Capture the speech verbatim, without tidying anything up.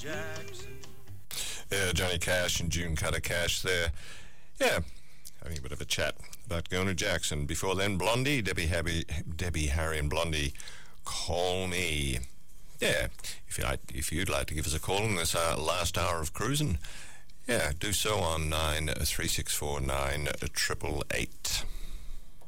Jackson. Yeah, Johnny Cash and June Carter Cash there. Yeah, having a bit of a chat about going to Jackson. Before then, Blondie, Debbie, Harry, Debbie, Harry and Blondie, Call Me. Yeah, if, you like, if you'd like to give us a call in this uh, last hour of cruising, yeah, do so on nine three six four nine triple eight.